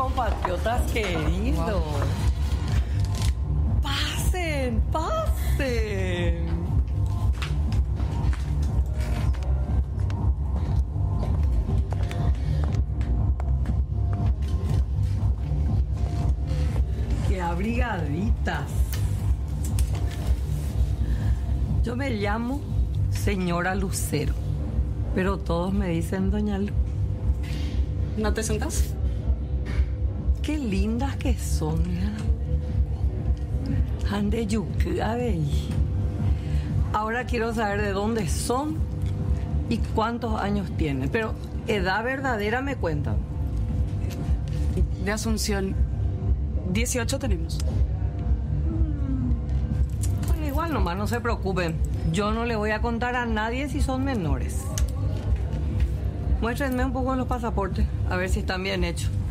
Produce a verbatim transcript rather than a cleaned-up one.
compatriotas queridos. Wow. Pasen, pasen. Qué abrigaditas. Yo me llamo señora Lucero, pero todos me dicen doña Lu. ¿No te sentás? Qué lindas que son, ya. Ande yuclave. Ahora quiero saber de dónde son y cuántos años tienen, pero edad verdadera me cuentan. De Asunción, dieciocho tenemos. Bueno, igual nomás, no se preocupen. Yo no le voy a contar a nadie si son menores. Muéstrenme un poco los pasaportes, a ver si están bien hechos.